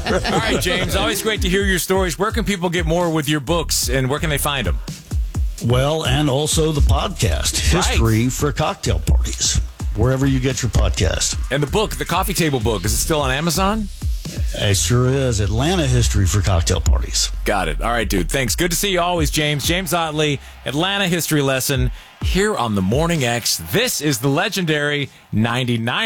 All right, James, always great to hear your stories. Where can people get more with your books, and where can they find them? Well, and also the podcast, History for Cocktail Parties, wherever you get your podcast. And the book, the coffee table book, is it still on Amazon? It sure is. Atlanta History for Cocktail Parties. Got it. All right, dude. Thanks. Good to see you always, James. James Otley, Atlanta History Lesson here on the Morning X. This is the legendary 99.